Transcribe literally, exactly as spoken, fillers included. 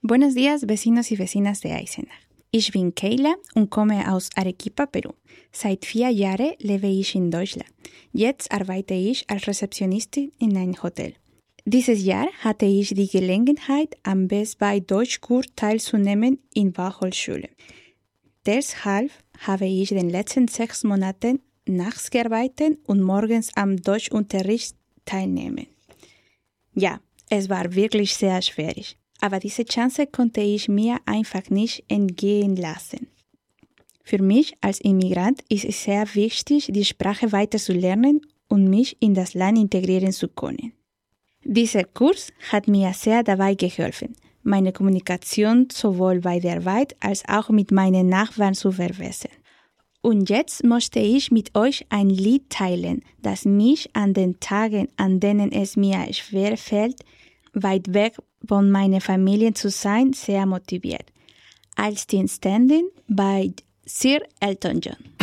Buenos días, vecinos y vecinas de Eisenach. Ich bin Keila und komme aus Arequipa, Peru. Seit vier Jahren lebe ich in Deutschland. Jetzt arbeite ich als Rezeptionistin in einem Hotel. Dieses Jahr hatte ich die Gelegenheit, am Best Buy Deutschkurs teilzunehmen in Fachhochschule. Deshalb habe ich in den letzten sechs Monaten nachts gearbeitet und morgens am Deutschunterricht teilnehmen. Ja, es war wirklich sehr schwierig. Aber diese Chance konnte ich mir einfach nicht entgehen lassen. Für mich als Immigrant ist es sehr wichtig, die Sprache weiter zu lernen und mich in das Land integrieren zu können. Dieser Kurs hat mir sehr dabei geholfen, meine Kommunikation sowohl bei der Arbeit als auch mit meinen Nachbarn zu verbessern. Und jetzt möchte ich mit euch ein Lied teilen, das mich an den Tagen, an denen es mir schwer fällt, weit weg von meiner Familie zu sein, sehr motiviert. I'll Still Standing bei Sir Elton John.